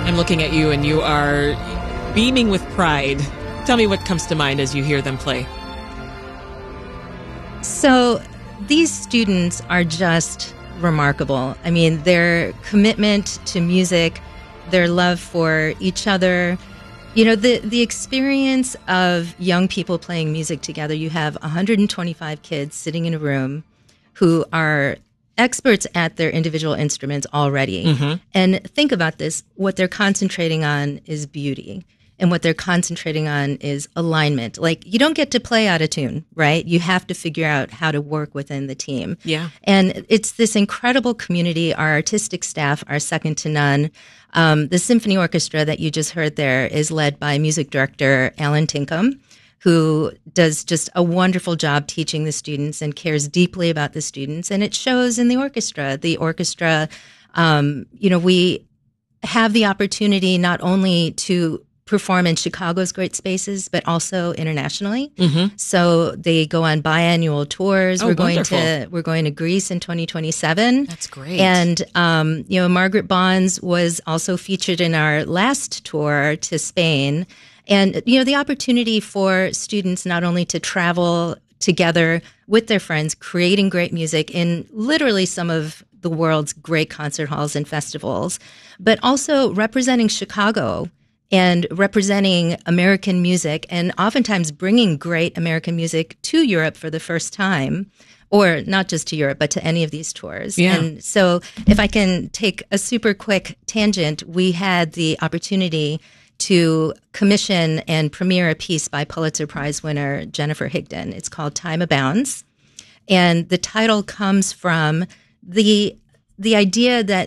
I'm looking at you and you are beaming with pride. Tell me what comes to mind as you hear them play. So these students are just remarkable. I mean, their commitment to music, their love for each other, you know, the experience of young people playing music together. You have 125 kids sitting in a room who are experts at their individual instruments already. Mm-hmm. And think about this. What they're concentrating on is beauty. And what they're concentrating on is alignment. Like, you don't get to play out of tune, right? You have to figure out how to work within the team. Yeah. And it's this incredible community. Our artistic staff are second to none. The symphony orchestra that you just heard there is led by music director Alan Tinkham, who does just a wonderful job teaching the students and cares deeply about the students. And it shows in the orchestra. The orchestra, we have the opportunity not only to perform in Chicago's great spaces, but also internationally. Mm-hmm. So they go on biannual tours. Oh, we're going to Greece in 2027. That's great. And Margaret Bonds was also featured in our last tour to Spain. And the opportunity for students not only to travel together with their friends, creating great music in literally some of the world's great concert halls and festivals, but also representing Chicago and representing American music, and oftentimes bringing great American music to Europe for the first time, or not just to Europe, but to any of these tours. Yeah. And so if I can take a super quick tangent, we had the opportunity to commission and premiere a piece by Pulitzer Prize winner Jennifer Higdon. It's called Time Abounds. And the title comes from the idea that